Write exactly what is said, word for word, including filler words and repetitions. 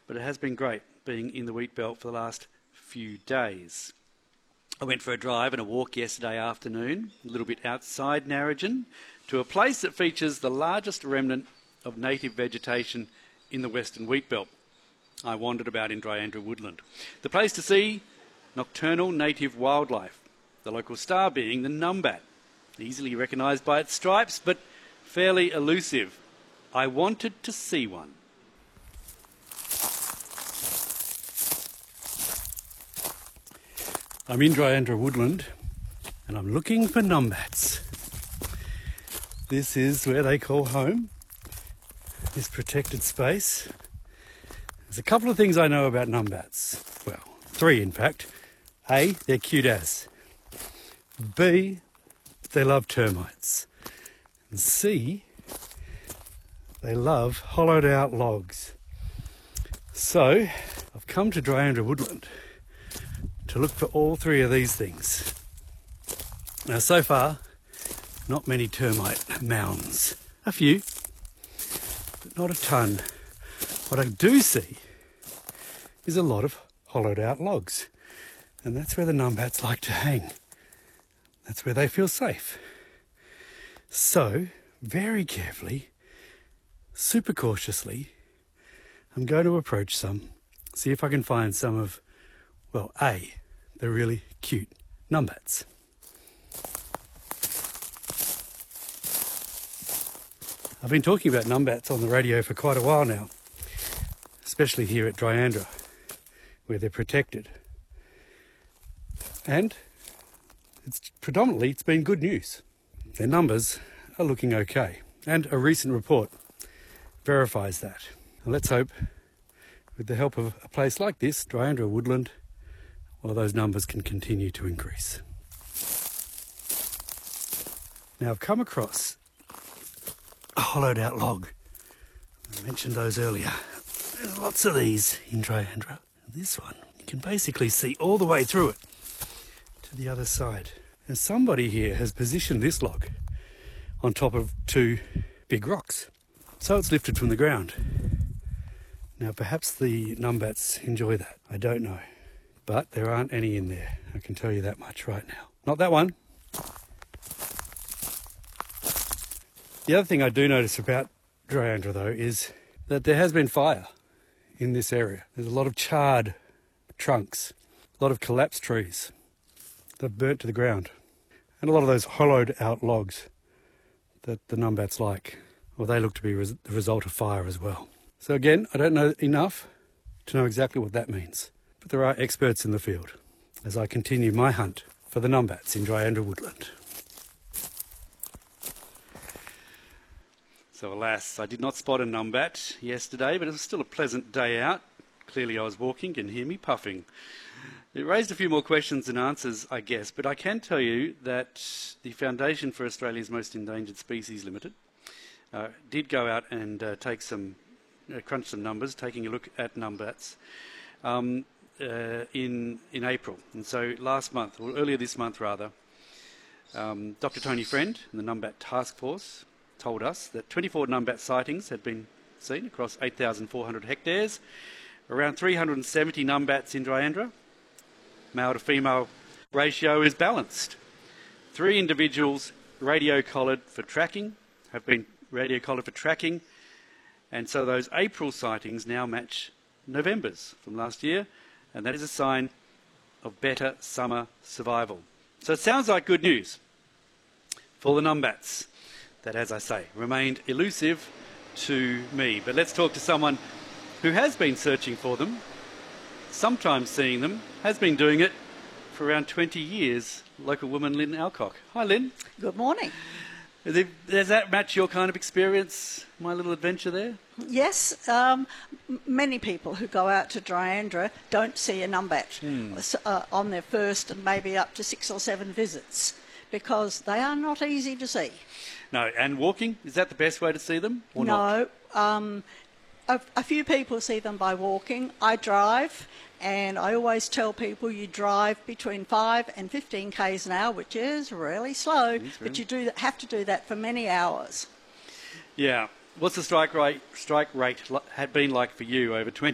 but it has been great being in the wheat belt for the last few days. I went for a drive and a walk yesterday afternoon, a little bit outside Narrogin, to a place that features the largest remnant of native vegetation in the Western wheat belt. I wandered about in Dryandra Woodland. The place to see nocturnal native wildlife, the local star being the numbat, easily recognised by its stripes, but fairly elusive. I wanted to see one. I'm in Dryandra Woodland and I'm looking for numbats. This is where they call home, this protected space. There's a couple of things I know about numbats. Well, three in fact. A, they're cute as. B, they love termites. And C, they love hollowed out logs. So, I've come to Dryandra Woodland to look for all three of these things. Now, so far, not many termite mounds. A few, but not a ton. What I do see is a lot of hollowed out logs. And that's where the numbats like to hang. That's where they feel safe. So, very carefully, super cautiously, I'm going to approach some, see if I can find some of, well, A, the really cute numbats. I've been talking about numbats on the radio for quite a while now, especially here at Dryandra, where they're protected. And it's predominantly it's been good news. Their numbers are looking okay, and a recent report verifies that. And let's hope, with the help of a place like this, Dryandra Woodland, well, those numbers can continue to increase. Now, I've come across a hollowed out log. I mentioned those earlier. There's lots of these in Dryandra. This one, you can basically see all the way through it to the other side. And somebody here has positioned this log on top of two big rocks. So it's lifted from the ground. Now, perhaps the numbats enjoy that. I don't know. But there aren't any in there. I can tell you that much right now. Not that one. The other thing I do notice about Dryandra, though, is that there has been fire in this area. There's a lot of charred trunks, a lot of collapsed trees that have burnt to the ground, and a lot of those hollowed out logs that the numbats like. Well, they look to be res- the result of fire as well. So again, I don't know enough to know exactly what that means, but there are experts in the field as I continue my hunt for the numbats in Dryandra Woodland. So alas, I did not spot a numbat yesterday, but it was still a pleasant day out. Clearly I was walking, you can hear me puffing. It raised a few more questions than answers, I guess, but I can tell you that the Foundation for Australia's Most Endangered Species Limited uh, did go out and uh, take some, uh, crunch some numbers, taking a look at numbats um, uh, in, in April. And so last month, or earlier this month rather, um, Doctor Tony Friend and the Numbat Task Force told us that twenty-four numbat sightings had been seen across eight thousand four hundred hectares, around three hundred seventy numbats in Dryandra. Male to female ratio is balanced. Three individuals radio collared for tracking, have been radio collared for tracking, and so those April sightings now match November's from last year, and that is a sign of better summer survival. So it sounds like good news for the numbats that, as I say, remained elusive to me. But let's talk to someone who has been searching for them, sometimes seeing them, has been doing it for around twenty years, local woman Lynn Alcock. Hi, Lynn. Good morning. Does that match your kind of experience, my little adventure there? Yes, um, m- many people who go out to Dryandra don't see a numbat Hmm. uh, on their first and maybe up to six or seven visits because they are not easy to see. No, and walking, is that the best way to see them or not? No, um, a, a few people see them by walking. I drive, and I always tell people you drive between five and fifteen k's an hour, which is really slow, That's but really- you do have to do that for many hours. Yeah. What's the strike rate, strike rate li- had been like for you over twenty